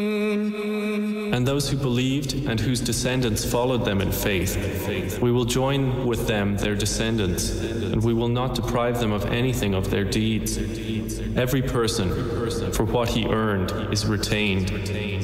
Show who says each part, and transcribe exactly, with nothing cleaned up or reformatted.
Speaker 1: And those who believed and whose descendants followed them in faith, we will join with them their descendants, and we will not deprive them of anything of their deeds. Every person, for what he earned, is retained.